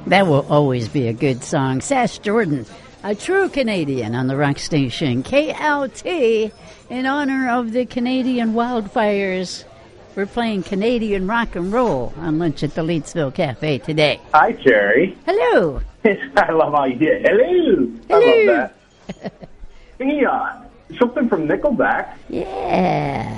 That will always be a good song. Sash Jordan, a true Canadian on the rock station KLT, in honor of the Canadian wildfires. We're playing Canadian rock and roll on Lunch at the Leedsville Cafe today. Hi, Cherry. Hello. I love how you did. Hello. Hello. I love that. Hey, something from Nickelback. Yeah.